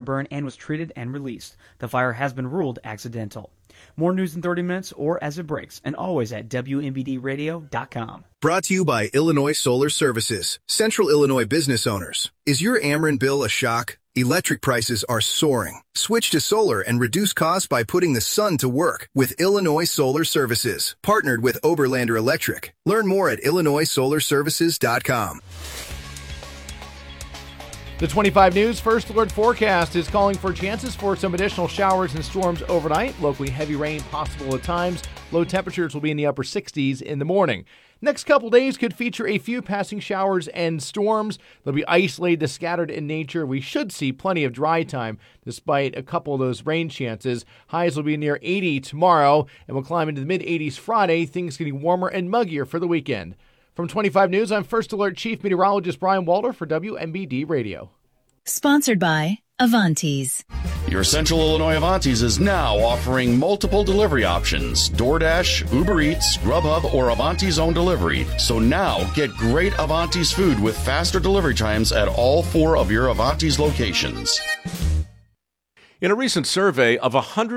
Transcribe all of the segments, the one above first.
burn and was treated and released. The fire has been ruled accidental. More news in 30 minutes or as it breaks, and always at WMBDradio.com. Brought to you by Illinois Solar Services, Central Illinois business owners. Is your Ameren bill a shock? Electric prices are soaring. Switch to solar and reduce costs by putting the sun to work with Illinois Solar Services, partnered with Oberlander Electric. Learn more at IllinoisSolarServices.com. The 25 News First Alert forecast is calling for chances for some additional showers and storms overnight. Locally heavy rain possible at times. Low temperatures will be in the upper 60s in the morning. Next couple days could feature a few passing showers and storms. They'll be isolated to scattered in nature. We should see plenty of dry time despite a couple of those rain chances. Highs will be near 80 tomorrow and will climb into the mid-80s Friday. Things getting warmer and muggier for the weekend. From 25 News, I'm First Alert Chief Meteorologist Brian Walter for WMBD Radio. Sponsored by Avantis. Your Central Illinois Avantis is now offering multiple delivery options: DoorDash, Uber Eats, Grubhub, or Avanti's own delivery. So now get great Avantis food with faster delivery times at all 4 of your Avantis locations. In a recent survey of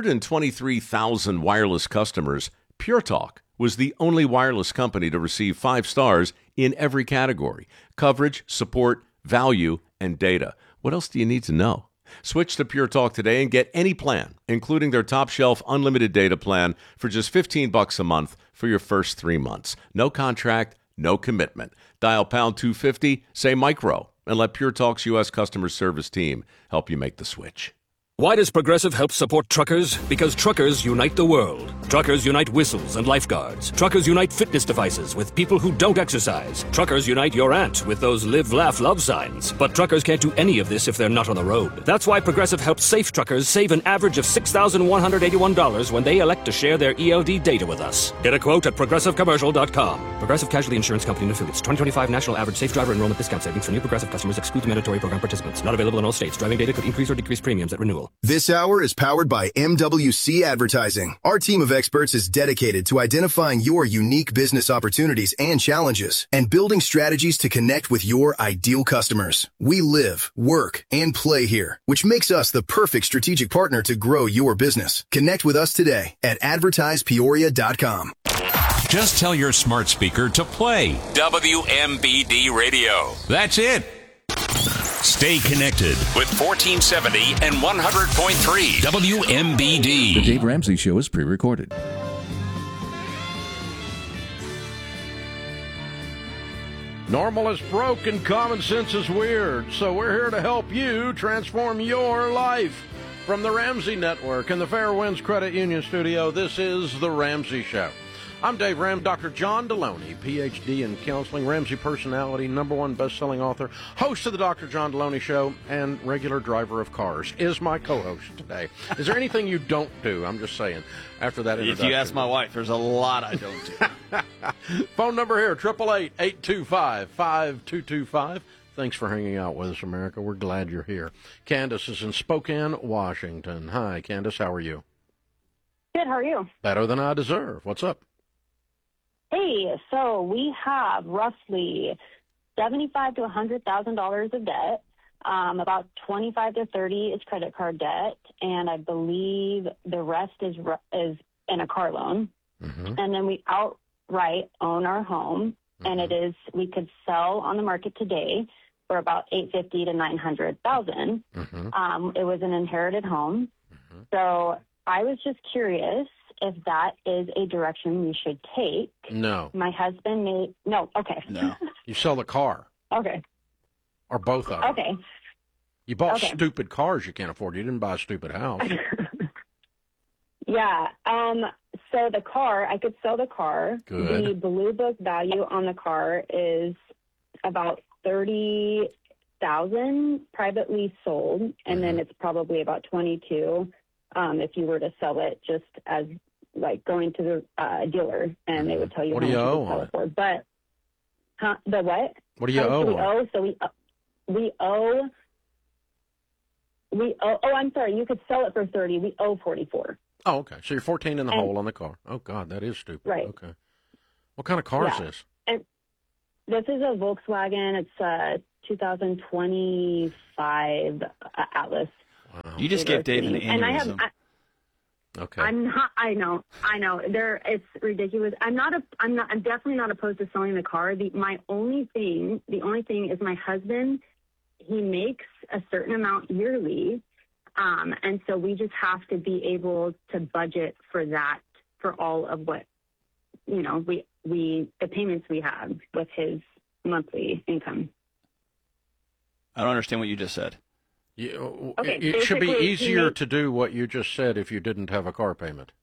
123,000 wireless customers, Pure Talk was the only wireless company to receive 5 stars in every category: coverage, support, value, and data. What else do you need to know? Switch to Pure Talk today and get any plan, including their top shelf unlimited data plan, for just $15 a month for your first 3 months. No contract, no commitment. Dial pound 250, say micro, and let Pure Talk's U.S. customer service team help you make the switch. Why does Progressive help support truckers? Because truckers unite the world. Truckers unite whistles and lifeguards. Truckers unite fitness devices with people who don't exercise. Truckers unite your aunt with those live, laugh, love signs. But truckers can't do any of this if they're not on the road. That's why Progressive helps safe truckers save an average of $6,181 when they elect to share their ELD data with us. Get a quote at ProgressiveCommercial.com. Progressive Casualty Insurance Company and Affiliates. 2025 National Average Safe Driver Enrollment Discount Savings for new Progressive customers excludes mandatory program participants. Not available in all states. Driving data could increase or decrease premiums at renewal. This hour is powered by MWC Advertising. Our team of experts is dedicated to identifying your unique business opportunities and challenges and building strategies to connect with your ideal customers. We live, work, and play here, which makes us the perfect strategic partner to grow your business. Connect with us today at advertisepeoria.com. Just tell your smart speaker to play WMBD Radio. That's it. Stay connected with 1470 and 100.3 WMBD. The Dave Ramsey Show is pre-recorded. Normal is broke and common sense is weird. So we're here to help you transform your life. From the Ramsey Network and the Fairwinds Credit Union Studio, this is The Ramsey Show. I'm Dave Ram. Dr. John Deloney, Ph.D. in counseling, Ramsey personality, #1 best-selling author, host of the Dr. John Deloney Show, and regular driver of cars, is my co-host today. Is there anything you don't do? I'm just saying, after that introduction. If you ask my wife, there's a lot I don't do. Phone number here, 888-825-5225. Thanks for hanging out with us, America. We're glad you're here. Candace is in Spokane, Washington. Hi, Candace. How are you? Good. How are you? Better than I deserve. What's up? Hey, so we have roughly $75,000 to $100,000 of debt. About 25 to 30 is credit card debt, and I believe the rest is in a car loan. Mm-hmm. And then we outright own our home, and we could sell on the market today for about $850,000 to $900,000. Mm-hmm. It was an inherited home, so I was just curious if that is a direction we should take. No. My husband no, okay. No. You sell the car. Okay. Or both of them. Okay. You bought stupid cars you can't afford. You didn't buy a stupid house. Yeah. So the car, I could sell the car. Good. The Blue Book value on the car is about $30,000 privately sold, and then it's probably about $22,000 if you were to sell it just as like going to the dealer, and they would tell you what how do you much owe you could sell on it for. But the what? What do you owe? We owe. Oh, I'm sorry. You could sell it for $30,000. We owe $44,000. Oh, okay. So you're 14 in the hole on the car. Oh God, that is stupid. Right. Okay. What kind of car is this? And this is a Volkswagen. It's a 2025 Atlas. Wow. You just gave Dave an aneurysm. Okay. I'm not. I know. It's ridiculous. I'm definitely not opposed to selling the car. The only thing is my husband. He makes a certain amount yearly, and so we just have to be able to budget for that, for all of what, the payments we have with his monthly income. I don't understand what you just said. It should be easier to do what you just said if you didn't have a car payment.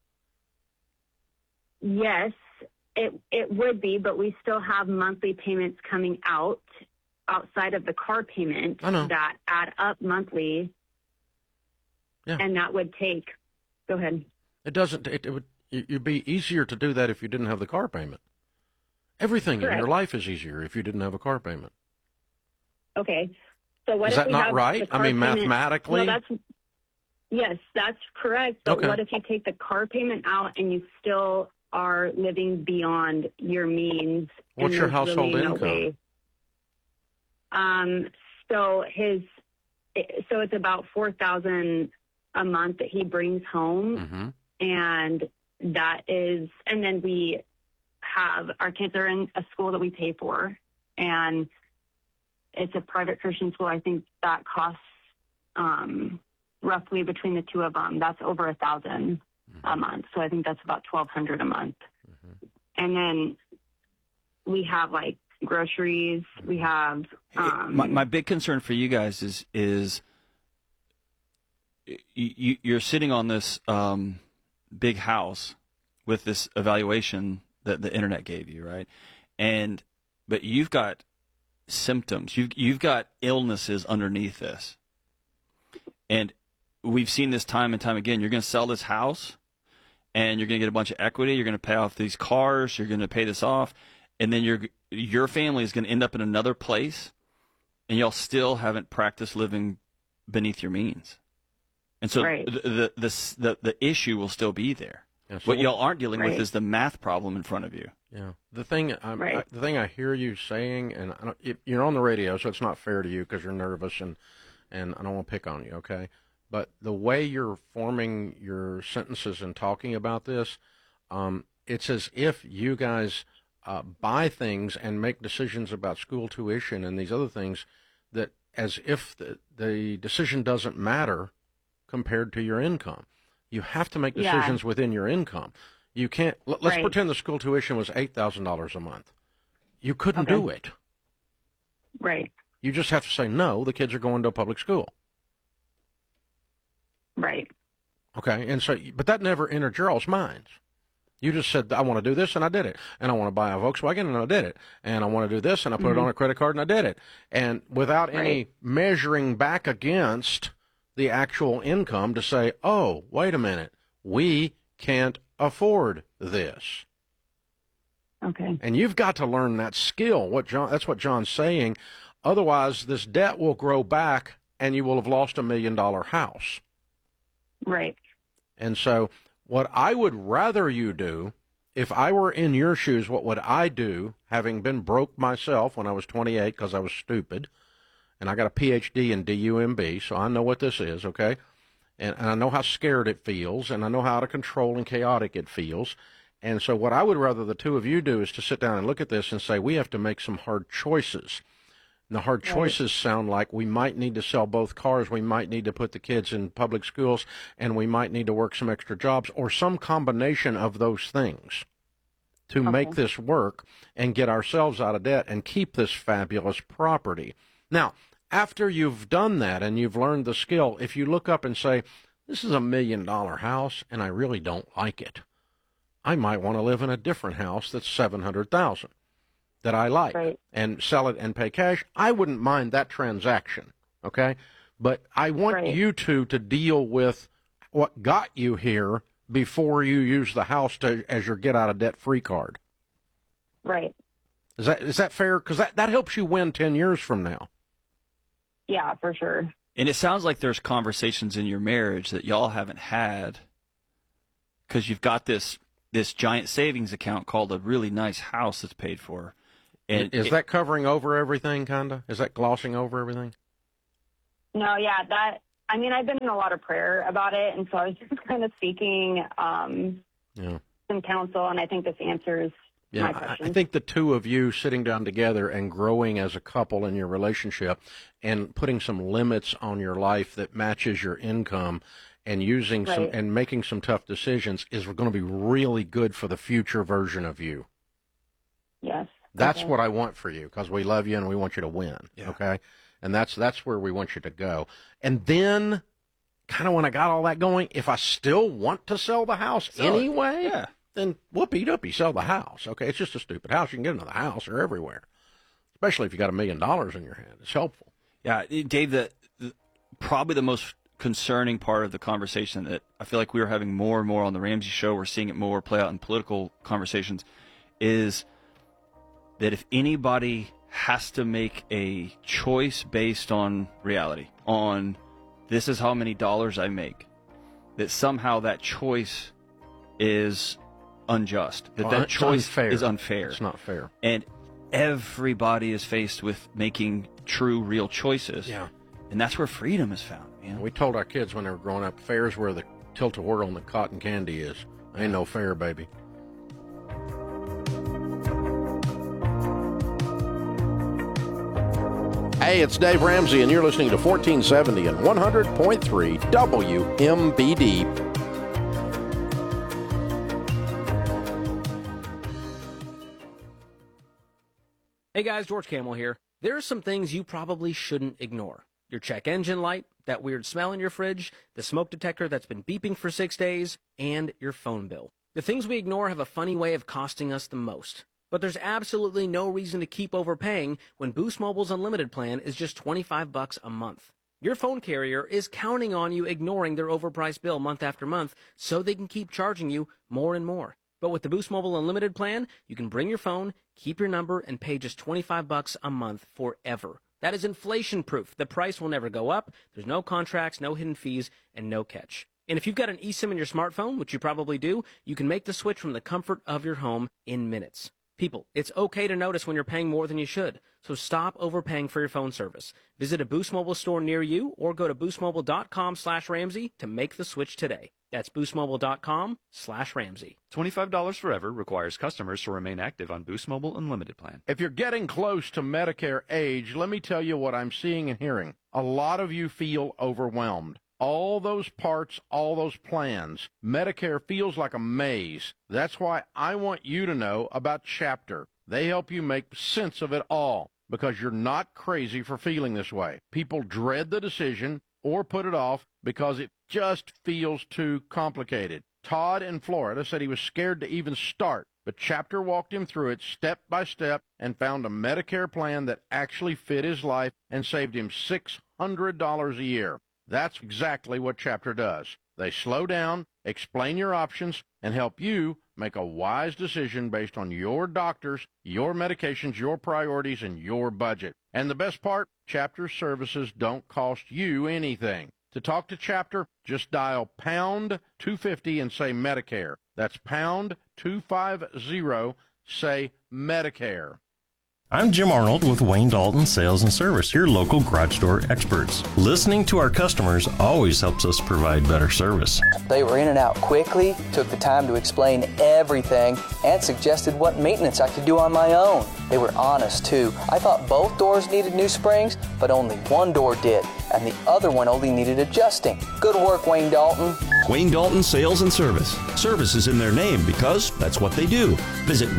Yes, it would be, but we still have monthly payments coming outside of the car payment that add up monthly. Yeah. And that would take. Go ahead. It doesn't. It'd be easier to do that if you didn't have the car payment. Everything in your life is easier if you didn't have a car payment. Okay. So what is that not right? I mean, mathematically. Yes, that's correct. But what if you take the car payment out and you still are living beyond your means? What's your household income? So it's about $4,000 a month that he brings home, and then we have our kids are in a school that we pay for, and it's a private Christian school. I think that costs roughly between the two of them. That's over $1,000 a month. So I think that's about $1,200 a month. And then we have like groceries. We have. My big concern for you guys is you're sitting on this big house with this evaluation that the internet gave you, right? But you've got symptoms. You've got illnesses underneath this, and we've seen this time and time again. You're going to sell this house, and you're going to get a bunch of equity. You're going to pay off these cars. You're going to pay this off, and then your family is going to end up in another place, and y'all still haven't practiced living beneath your means. And so the issue will still be there. Yeah, so what y'all aren't dealing with is the math problem in front of you. Yeah, the thing I hear you saying, and you're on the radio, so it's not fair to you because you're nervous, and I don't want to pick on you, okay? But the way you're forming your sentences and talking about this, it's as if you guys buy things and make decisions about school tuition and these other things that as if the decision doesn't matter compared to your income. You have to make decisions within your income. You can't. Let's pretend the school tuition was $8,000 a month. You couldn't do it. Right. You just have to say no. The kids are going to a public school. Right. Okay. And so, but that never entered y'all's minds. You just said, I want to do this, and I did it. And I want to buy a Volkswagen, and I did it. And I want to do this, and I put it on a credit card, and I did it. And without any measuring back against the actual income to say, oh, wait a minute, we can't afford this. Okay. And you've got to learn that skill. That's what John's saying. Otherwise, this debt will grow back, and you will have lost $1 million house. Right. And so what I would rather you do, if I were in your shoes, what would I do, having been broke myself when I was 28 because I was stupid, and I got a PhD in DUMB, so I know what this is, okay? And I know how scared it feels, and I know how out of control and chaotic it feels. And so what I would rather the two of you do is to sit down and look at this and say, we have to make some hard choices. And the hard choices sound like we might need to sell both cars, we might need to put the kids in public schools, and we might need to work some extra jobs, or some combination of those things to make this work and get ourselves out of debt and keep this fabulous property. Now, after you've done that and you've learned the skill, if you look up and say, this is $1 million house and I really don't like it, I might want to live in a different house that's $700,000 that I like and sell it and pay cash. I wouldn't mind that transaction, okay? But I want you to deal with what got you here before you use the house as your get-out-of-debt-free card. Right. Is that fair? Because that helps you win 10 years from now. Yeah, for sure. And it sounds like there's conversations in your marriage that y'all haven't had because you've got this giant savings account called a really nice house that's paid for. And is that covering over everything, kind of? Is that glossing over everything? No, yeah, I mean, I've been in a lot of prayer about it, and so I was just kind of seeking some counsel, and I think this answers my question. I think the two of you sitting down together and growing as a couple in your relationship and putting some limits on your life that matches your income and using some and making some tough decisions is going to be really good for the future version of you. Yes. That's what I want for you, because we love you and we want you to win. Yeah. Okay? And that's where we want you to go. And then, kind of when I got all that going, if I still want to sell the house anyway, then whoopee-doopie, sell the house. Okay? It's just a stupid house. You can get another house. They're everywhere. Especially if you got $1 million in your hand. It's helpful. Yeah, Dave, probably the most concerning part of the conversation that I feel like we are having more and more on the Ramsey Show, we're seeing it more play out in political conversations, is that if anybody has to make a choice based on reality, on this is how many dollars I make, that somehow that choice is unjust, that choice is unfair. It's not fair. And everybody is faced with making true, real choices. Yeah. And that's where freedom is found. Man. We told our kids when they were growing up, fair's where the tilt-a-whirl and the cotton candy is. Ain't no fair, baby. Hey, it's Dave Ramsey, and you're listening to 1470 and 100.3 WMBD. Hey guys, George Camel here. There are some things you probably shouldn't ignore. Your check engine light, that weird smell in your fridge, the smoke detector that's been beeping for 6 days, and your phone bill. The things we ignore have a funny way of costing us the most. But there's absolutely no reason to keep overpaying when Boost Mobile's unlimited plan is just $25 a month. Your phone carrier is counting on you ignoring their overpriced bill month after month so they can keep charging you more and more. But with the Boost Mobile unlimited plan, you can bring your phone, keep your number, and pay just $25 a month forever. That is inflation-proof. The price will never go up. There's no contracts, no hidden fees, and no catch. And if you've got an eSIM in your smartphone, which you probably do, you can make the switch from the comfort of your home in minutes. People, it's okay to notice when you're paying more than you should, so stop overpaying for your phone service. Visit a Boost Mobile store near you or go to boostmobile.com/Ramsey to make the switch today. That's boostmobile.com/Ramsey. $25 forever requires customers to remain active on Boost Mobile Unlimited plan. If you're getting close to Medicare age, let me tell you what I'm seeing and hearing. A lot of you feel overwhelmed. All those parts, all those plans, Medicare feels like a maze. That's why I want you to know about Chapter. They help you make sense of it all because you're not crazy for feeling this way. People dread the decision or put it off because it just feels too complicated. Todd in Florida said he was scared to even start, but Chapter walked him through it step by step and found a Medicare plan that actually fit his life and saved him $600 a year. That's exactly what Chapter does. They slow down, explain your options, and help you make a wise decision based on your doctors, your medications, your priorities, and your budget. And the best part, Chapter services don't cost you anything. To talk to Chapter, just dial pound 250 and say Medicare. That's pound 250, say Medicare. I'm Jim Arnold with Wayne Dalton Sales and Service, your local garage door experts. Listening to our customers always helps us provide better service. They were in and out quickly, took the time to explain everything, and suggested what maintenance I could do on my own. They were honest, too. I thought both doors needed new springs, but only one door did, and the other one only needed adjusting. Good work, Wayne Dalton. Wayne Dalton Sales and Service. Service is in their name because that's what they do. Visit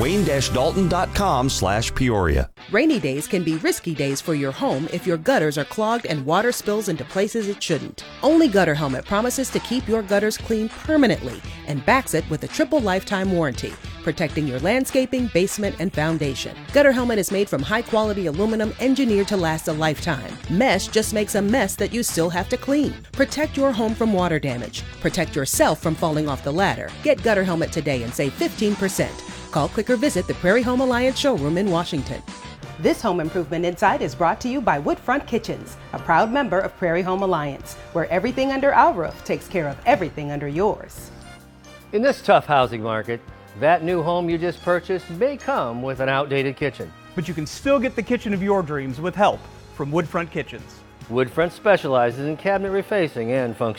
wayne-dalton.com/Peoria. Rainy days can be risky days for your home if your gutters are clogged and water spills into places it shouldn't. Only Gutter Helmet promises to keep your gutters clean permanently and backs it with a triple lifetime warranty, protecting your landscaping, basement, and foundation. Gutter Helmet is made from high-quality aluminum engineered to last a lifetime. Mesh just makes a mess that you still have to clean. Protect your home from water damage. Protect yourself from falling off the ladder. Get Gutter Helmet today and save 15%. Call, click, or visit the Prairie Home Alliance showroom in Washington. This Home Improvement Insight is brought to you by Woodfront Kitchens, a proud member of Prairie Home Alliance, where everything under our roof takes care of everything under yours. In this tough housing market, that new home you just purchased may come with an outdated kitchen. But you can still get the kitchen of your dreams with help from Woodfront Kitchens. Woodfront specializes in cabinet refacing and